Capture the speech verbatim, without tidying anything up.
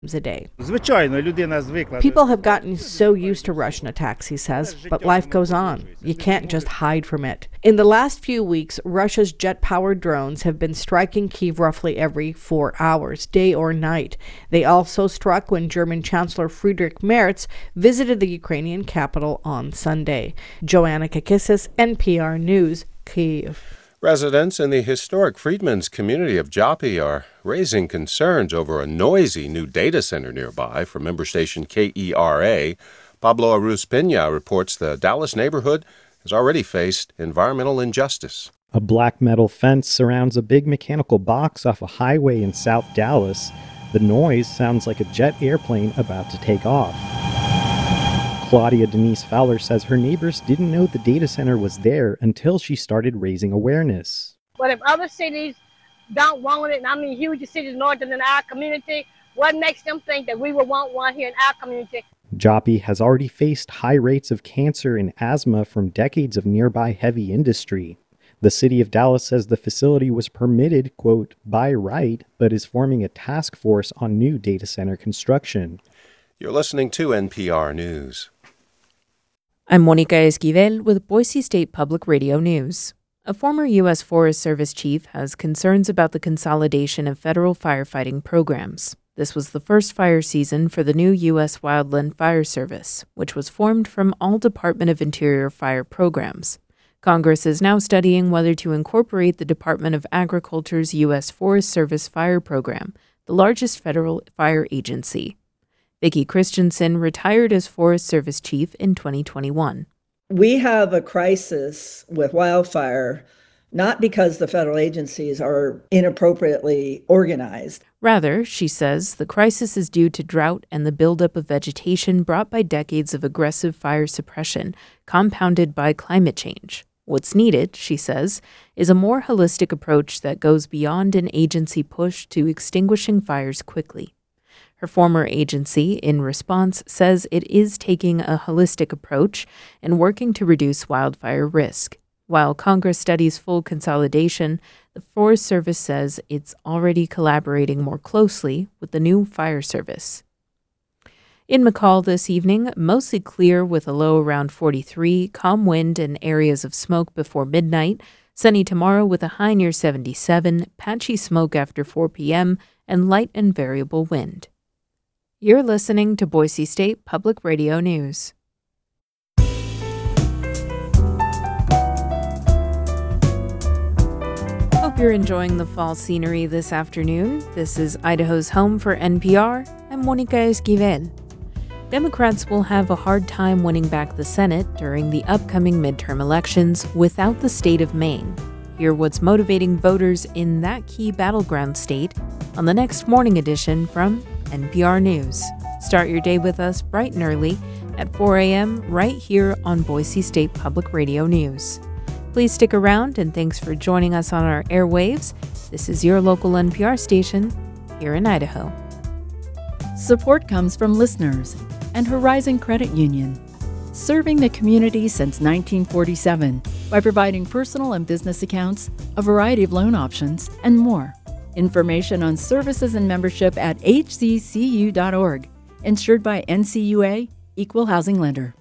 a day. Звичайно, людина звикла. People have gotten so used to Russian attacks, he says, but life goes on. You can't just hide from it. In the last few weeks, Russia's jet-powered drones have been striking Kyiv roughly every four hours, day or night. They also struck when German Chancellor Friedrich Merz visited the Ukrainian capital on Sunday. Joanna Kakissis, N P R News, Kyiv. Residents in the historic Freedmen's community of Joppy are raising concerns over a noisy new data center nearby from member station K E R A. Pablo Aruz-Pena reports the Dallas neighborhood has already faced environmental injustice. A black metal fence surrounds a big mechanical box off a highway in South Dallas. The noise sounds like a jet airplane about to take off. Claudia Denise Fowler says her neighbors didn't know the data center was there until she started raising awareness. But if other cities don't want it, and I mean huge cities north than our community, what makes them think that we would want one here in our community? Joppy has already faced high rates of cancer and asthma from decades of nearby heavy industry. The city of Dallas says the facility was permitted, quote, by right, but is forming a task force on new data center construction. You're listening to N P R News. I'm Monica Esquivel with Boise State Public Radio News. A former U S Forest Service chief has concerns about the consolidation of federal firefighting programs. This was the first fire season for the new U S Wildland Fire Service, which was formed from all Department of Interior fire programs. Congress is now studying whether to incorporate the Department of Agriculture's U S Forest Service Fire Program, the largest federal fire agency. Vicki Christensen retired as Forest Service chief in twenty twenty-one. We have a crisis with wildfire, not because the federal agencies are inappropriately organized. Rather, she says, the crisis is due to drought and the buildup of vegetation brought by decades of aggressive fire suppression, compounded by climate change. What's needed, she says, is a more holistic approach that goes beyond an agency push to extinguishing fires quickly. Her former agency, in response, says it is taking a holistic approach and working to reduce wildfire risk. While Congress studies full consolidation, the Forest Service says it's already collaborating more closely with the new fire service. In McCall this evening, mostly clear with a low around forty-three, calm wind and areas of smoke before midnight. Sunny tomorrow with a high near seventy-seven, patchy smoke after four p.m., and light and variable wind. You're listening to Boise State Public Radio News. Hope you're enjoying the fall scenery this afternoon. This is Idaho's home for N P R. I'm Monica Esquivel. Democrats will have a hard time winning back the Senate during the upcoming midterm elections without the state of Maine. Hear what's motivating voters in that key battleground state on the next morning edition from N P R News. Start your day with us bright and early at four a.m. right here on Boise State Public Radio News. Please stick around and thanks for joining us on our airwaves. This is your local N P R station here in Idaho. Support comes from listeners and Horizon Credit Union, serving the community since nineteen forty-seven by providing personal and business accounts, a variety of loan options, and more. Information on services and membership at h c c u dot org. Insured by N C U A, Equal Housing Lender.